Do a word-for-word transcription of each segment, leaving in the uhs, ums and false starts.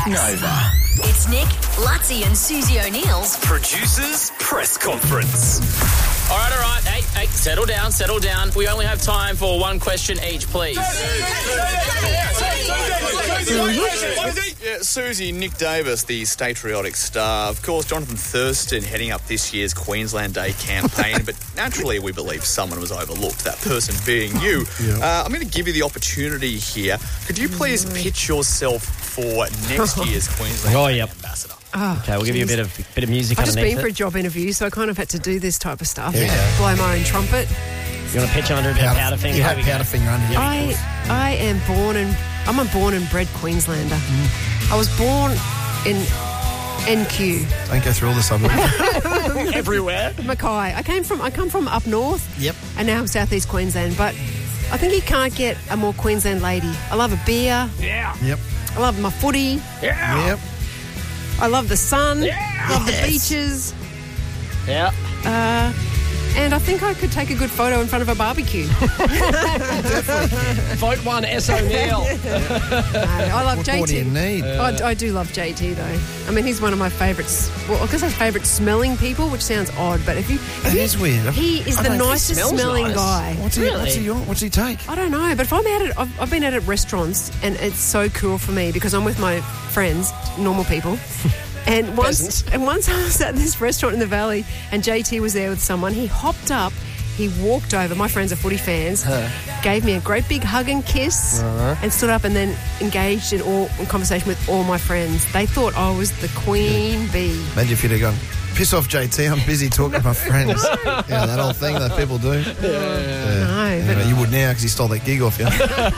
tracks. Nova. It's Nick, Lutzi and Susie O'Neill's Producers Press Conference. All right, all right. Hey, hey, settle down, settle down. We only have time for one question each, please. Yeah, Susie, Nick Davis, the Statriotic star. Of course, Jonathan Thurston heading up this year's Queensland Day campaign, but naturally we believe someone was overlooked, that person being you. Yep. Uh, I'm going to give you the opportunity here. Could you please pitch yourself for next year's Queensland Oh, Day yep. ambassador? Oh, okay, we'll give you a bit of bit of music I've just underneath been for a it. job interview, so I kind of had to do this type of stuff. Here we go. Blow my own trumpet. You want to pitch under a bit of powder finger? You Here had we go. powder finger under you. I I am born and I'm a born and bred Queenslander. Mm. I was born in N Q, Don't go through all the suburbs. Everywhere. Mackay. I came from I come from up north. Yep. And now I'm southeast Queensland, but I think you can't get a more Queensland lady. I love a beer. Yeah. Yep. I love my footy. Yeah. Yep. I love the sun. Yeah. Love the Yes. beaches. Yeah. Uh, and I think I could take a good photo in front of a barbecue. Vote one, S. O'Neill. I love What J T. more do you need? I, I do love J T though. I mean, he's one of my favourites. Well, I guess I favourite smelling people, which sounds odd, but if you, if That you is weird. he is I the don't think nicest smells smelling nice. guy. What's he, Really? what's he on? What's he take? I don't know, but if I'm out at, I've, I've been out at restaurants, and it's so cool for me because I'm with my friends, normal people. And once, Peasants. and once I was at this restaurant in the Valley, and J T was there with someone. He hopped up, he walked over. My friends are footy fans. Gave me a great big hug and kiss, and stood up, and then engaged in all in conversation with all my friends. They thought I was the queen bee. Imagine if you'd have gone, piss off, J T, I'm busy talking to my friends. Yeah, that old thing that people do. Yeah. No, You, but know, you would now because he stole that gig off you.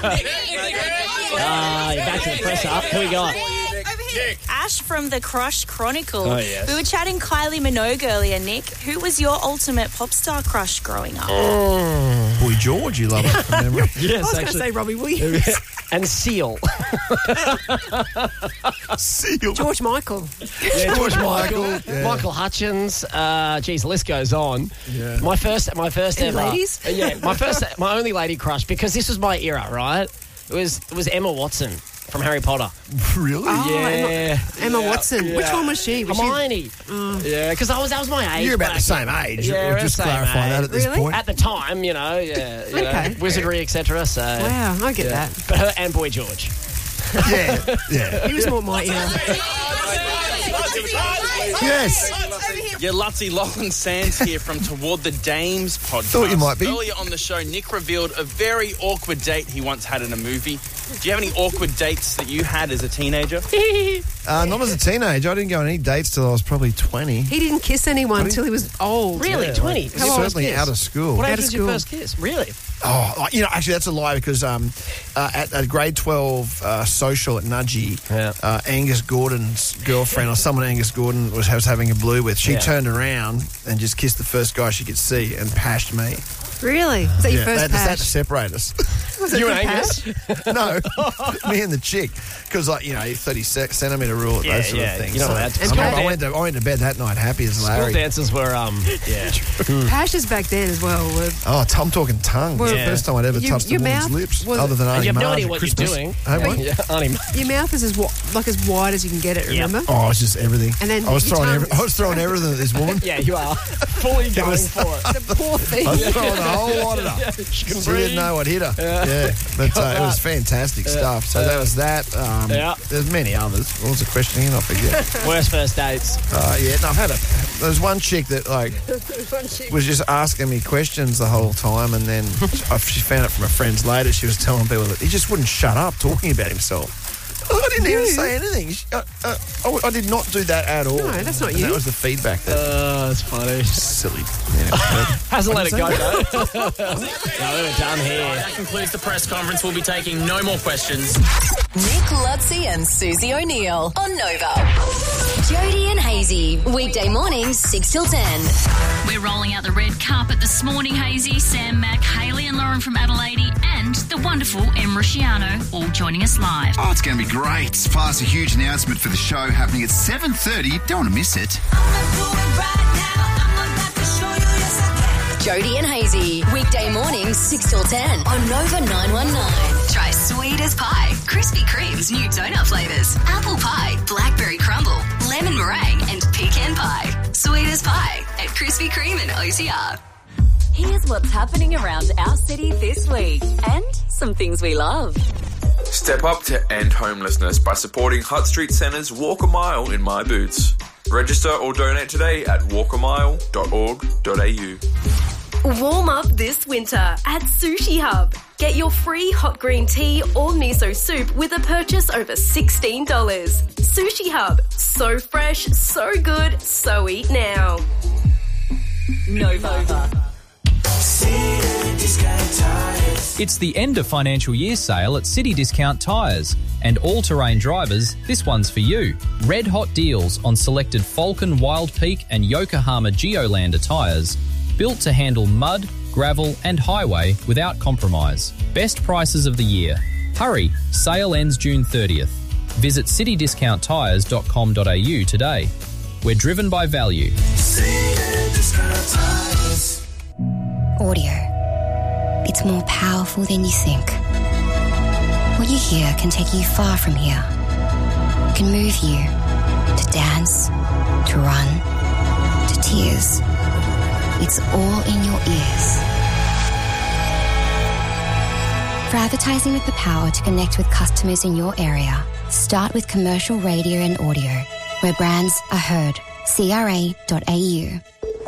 Ah, you're back to the press up. Who we got? Ash from the Crush Chronicle. Oh, yes. We were chatting Kylie Minogue earlier, Nick. Who was your ultimate pop star crush growing up? Boy George, you love it from memory. I Yes, was going to say Robbie Williams, And Seal. Seal. George Michael. Yeah, George Michael. Yeah. Michael Hutchins. Uh, geez, the list goes on. Yeah. My first, my first And ever. ladies? Uh, yeah, my first, my only lady crush, because this was my era, right? It was it was Emma Watson from Harry Potter. Really? Oh, Yeah. Emma Watson. Yeah. Which one was she? Was she Hermione. Yeah, because I was that was my age. You're about back the same age. Yeah, we'll we're just the same clarify age. that at this Really? point. At the time, you know, yeah, you know, Okay. wizardry, et cetera. So, Wow, I get yeah. that. But her and Boy George. Yeah, yeah. He was more my era. Yes. Yeah, Lutzi, Lachlan Sands here from Toward the Dames podcast. Thought you might be. Earlier on the show, Nick revealed a very awkward date he once had in a movie. Do you have any awkward dates that you had as a teenager? Uh, not as a teenager. I didn't go on any dates till I was probably twenty. He didn't kiss anyone until he was old. Really? Yeah, twenty? like, How old was certainly kiss? out of school. What Out age of was your school. first kiss? Really? Oh, like, you know, actually, that's a lie because um, uh, at, at grade twelve uh, social at Nudgee, Yeah. uh, Angus Gordon's girlfriend, or someone Angus Gordon was, was having a blue with, she Yeah. turned around and just kissed the first guy she could see and pashed me. Really? Is that your Yeah, they first had, to, they had pash? to separate us. Was it You good and pash? Angus? No, me and the chick. Because, like, you know, thirty centimetre rule, Yeah, those sort yeah, of things. you're not So allowed to. I, School remember I, dan- went to, I went to bed that night happy as School Larry. dances were, um, yeah. Pashes back then as well were... Oh, I'm talking tongue. Well, It's the first time I'd ever you- touched a your woman's mouth lips, was- other than And Auntie you have no Marge idea at what Christmas. you're doing. Hey, what? Yeah, Auntie Marge. Your mouth is as wi- like as wide as you can get it, Yep. remember? Oh, it's just everything. And then I was your throwing, tongue- every, I was throwing everything at this woman. Yeah, you are. Fully going was- for it. The poor thing. I was throwing a whole lot at her. She can She breathe. didn't know what hit her. Yeah, but uh, it was that. fantastic stuff. So that was that. Um, Yeah. There's many others. What was the question again? I forget. Worst first dates. uh, yeah, no, I've had a. There was one chick that like was just asking me questions the whole time, and then she found it from her friends later. She was telling people that he just wouldn't shut up talking about himself. I didn't even say anything. She- Uh, uh, I, I did not do that at all. No, that's not And you. That was the feedback. That Oh, that's funny. silly. Yeah, Hasn't let it go, What'd though. No, we're done here. That concludes the press conference. We'll be taking no more questions. Nick, Lutzi and Susie O'Neill on Nova. Jody and Hazy, weekday mornings six till ten. We're rolling out the red carpet this morning, Hazy, Sam, Mac, Hayley and Lauren from Adelaide and the wonderful Em Rusciano all joining us live. Oh, it's going to be great. Plus, a huge announcement for the show happening at seven thirty. Don't want to miss it. Jody and Hazy, weekday mornings six till ten on Nova nine one nine. Try sweet as pie, Krispy Kreme's new donut flavours, apple pie, Krispy Kreme and O T R. Here's what's happening around our city this week and some things we love. Step up to end homelessness by supporting Hutt Street Centre's Walk a Mile in My Boots. Register or donate today at walk a mile dot org dot a u. Warm up this winter at Sushi Hub. Get your free hot green tea or miso soup with a purchase over sixteen dollars. Sushi Hub. So fresh, so good, so eat now. Nova. It's the end of financial year sale at City Discount Tyres. And all-terrain drivers, this one's for you. Red hot deals on selected Falcon, Wild Peak and Yokohama Geolander tyres. Built to handle mud, gravel and highway without compromise. Best prices of the year. Hurry, sale ends June thirtieth. Visit city discount tyres dot com dot a u today. We're driven by value. Audio. It's more powerful than you think. What you hear can take you far from here. It can move you to dance, to run, to tears. It's all in your ears. For advertising with the power to connect with customers in your area, start with commercial radio and audio, where brands are heard. c r a dot a u.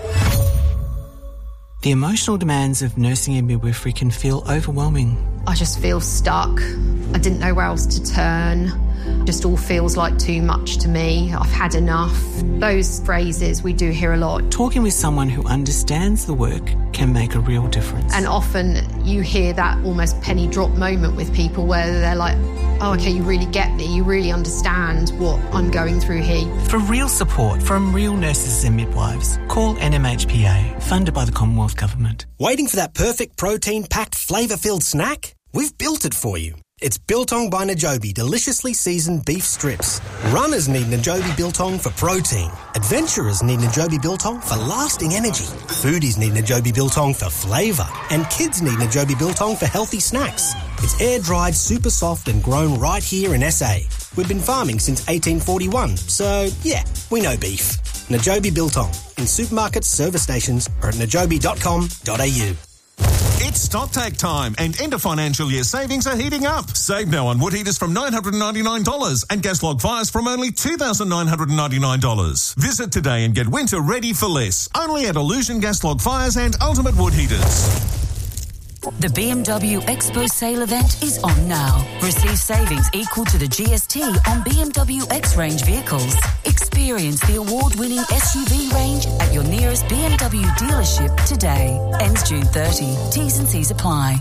The emotional demands of nursing and midwifery can feel overwhelming. I just feel stuck. I didn't know where else to turn. Just all feels like too much to me. I've had enough. Those phrases we do hear a lot. Talking with someone who understands the work can make a real difference. And often you hear that almost penny drop moment with people where they're like, oh, okay, you really get me. You really understand what I'm going through here. For real support from real nurses and midwives, call N M H P A, funded by the Commonwealth Government. Waiting for that perfect protein-packed, flavour-filled snack? We've built it for you. It's Biltong by Najobi deliciously seasoned beef strips. Runners need Najobi Biltong for protein. Adventurers need Najobi Biltong for lasting energy. Foodies need Najobi Biltong for flavour. And kids need Najobi Biltong for healthy snacks. It's air-dried, super soft and grown right here in S A. We've been farming since eighteen forty-one, so yeah, we know beef. Najobi Biltong in supermarkets, service stations or at najobi dot com dot a u. It's stock take time and end of financial year savings are heating up. Save now on wood heaters from nine hundred ninety-nine dollars and gas log fires from only two thousand nine hundred ninety-nine dollars. Visit today and get winter ready for less. Only at Illusion Gas Log Fires and Ultimate Wood Heaters. The B M W Expo sale event is on now. Receive savings equal to the G S T on B M W X-Range vehicles. Experience the award-winning S U V range at your nearest B M W dealership today. Ends June thirtieth. T's and C's apply.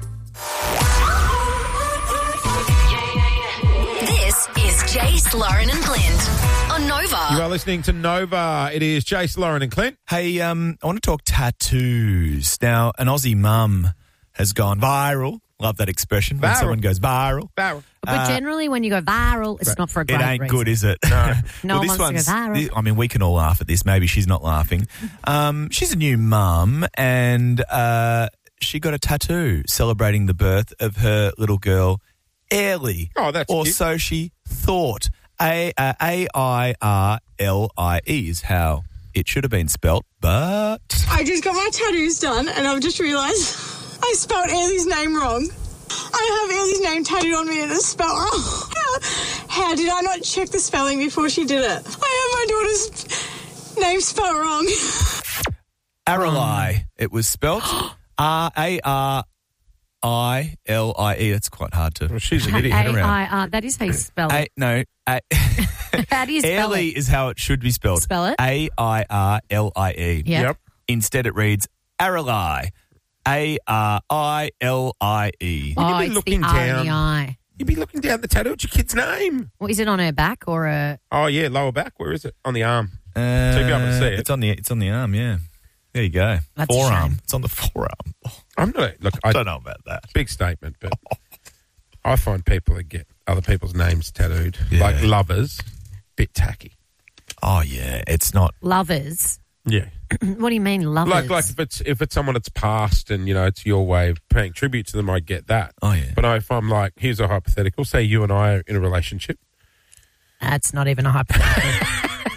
This is Jace, Lauren and Clint on Nova. You are listening to Nova. It is Jace, Lauren and Clint. Hey, um, I want to talk tattoos. Now, an Aussie mum has gone viral. Love that expression when Viral. someone goes viral. Viral. But Uh, generally, when you go viral, it's not for a great It ain't reason. good, is it? No. No one wants to go viral. this- I mean, we can all laugh at this. Maybe she's not laughing. Um, she's a new mum, and uh, she got a tattoo celebrating the birth of her little girl, Airlie. Oh, that's Or cute. so she thought. A uh, A I R L I E is how it should have been spelt, but I just got my tattoos done and I've just realised I spelled Ailey's name wrong. I have Ailey's name tattooed on me and it's spelled wrong. How, how did I not check the spelling before she did it? I have my daughter's name spelled wrong. Arali. It was spelt R A R I L I E. That's quite hard to. Well, she's A I R. That is how you spell A, it. no, A, How do you spell Airlie it? is how it should be spelled. Spell it. A I R L I E. Yep. Yep. Instead, it reads Arali. A R I L I E. Oh, You'd be it's looking the R and down. the I. You'd be looking down the tattoo. What's your kid's name? What, is it on her back or a... Oh, yeah, lower back. Where is it? On the arm. Uh, So you'll be able to see it. It's on the it's on the arm. Yeah. There you go. That's a forearm. shame. It's on the forearm. I'm not. Look, I I don't know about that. Big statement, but I find people that get other people's names tattooed, Yeah. like lovers, bit tacky. Oh yeah, it's not. Lovers? Yeah. What do you mean, lovers? Like, like if it's if it's someone that's passed and you know it's your way of paying tribute to them, I get that. Oh yeah. But if I'm like, here's a hypothetical. Say you and I are in a relationship. That's not even a hypothetical.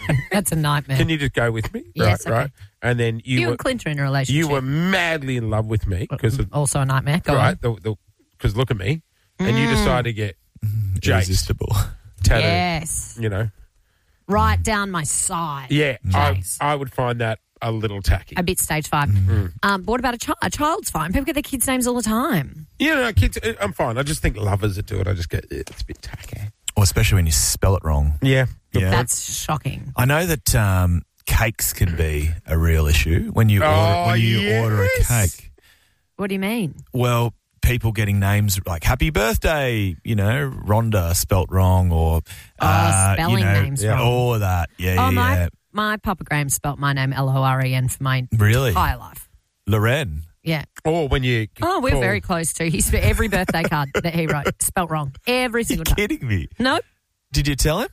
That's a nightmare. Can you just go with me? Yes, right, okay. right. And then you, You were, and Clint are in a relationship. You were madly in love with me because also a nightmare. Go right. on. Because look at me, and you Mm. decide to get Jake's irresistible tattoo. Yes. You know. Right down my side. Yeah, I, Jake's. I would find that a little tacky. A bit stage five. Mm. Um, but what about a child? A child's fine. People get their kids' names all the time. Yeah, no, kids. uh, I'm fine. I just think lovers that do it. I just get it's a bit tacky. Or especially when you spell it wrong. Yeah. Yeah. That's shocking. I know that um, cakes can be a real issue when you order Oh, when you yes. order a cake. What do you mean? Well, people getting names like "Happy Birthday," you know, Rhonda spelt wrong, or uh, spelling you know, names yeah, wrong. all of that. Yeah, oh, yeah, my yeah. my Papa Graham spelt my name L O R E N for my Really? entire life. Loren. Yeah. Or when you Oh, we're call- very close too. He spent every birthday card that he wrote spelt wrong every single time. Kidding me? Nope. Did you tell him?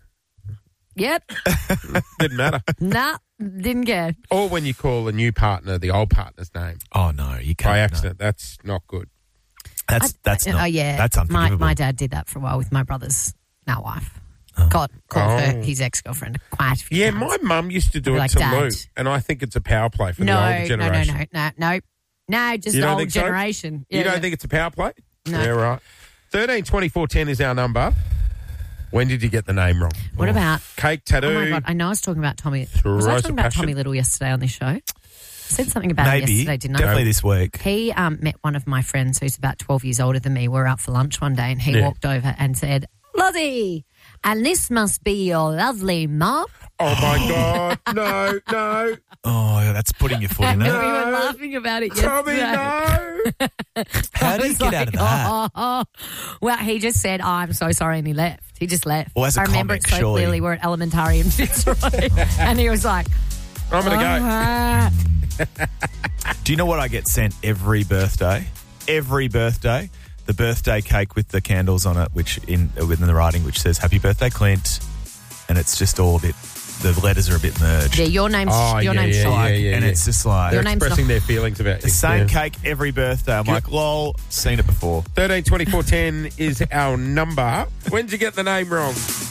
Yep. Didn't matter. Nah. Didn't care. Or when you call a new partner the old partner's name. Oh no, you can't. By accident. That's not good. That's that's Oh not. yeah. That's my unforgivable. my dad did that for a while with my brother's now wife. God called her Oh. his ex girlfriend quite a few Yeah, times. my mum used to do Be it like, to Dad. Lou, and I think it's a power play for No, the older no, no, generation. no, no, no, no. Just You the don't old think so? generation. You Yeah, don't yeah. think it's a power play? No. Yeah, right. thirteen twenty-four ten is our number. When did you get the name wrong? What Oh. about Cake tattoo? Oh my god! I know I was talking about Tommy. Throw Was I us talking a about passion. Tommy Little yesterday on this show? I said something about him Maybe. yesterday, didn't I? Definitely this week. He um, met one of my friends who's about twelve years older than me. We were out for lunch one day, and he Yeah. walked over and said, "Lottie, and this must be your lovely mum." Oh my God! No, no. Oh, that's putting your foot in And we it. were laughing about it Tommy, yesterday. no. How I do you was get out of that? Oh, oh. Well, he just said, oh, "I'm so sorry," and he left. He just left. Well, as a I remember comic, it so surely- clearly. We're at Elementary in Fitzroy, and he was like, I'm gonna go. "Ah." Do you know what I get sent every birthday? Every birthday, the birthday cake with the candles on it, which in within the writing, which says "Happy Birthday, Clint," and it's just all a bit. The letters are a bit merged. Yeah, your name's Oh, your yeah, name's yeah, Sean. yeah, yeah, and yeah. it's just like They're Your name's expressing not- their feelings about the you. same Yeah. cake every birthday. I'm like, lol, seen it before. thirteen twenty-four ten is our number. When did you get the name wrong?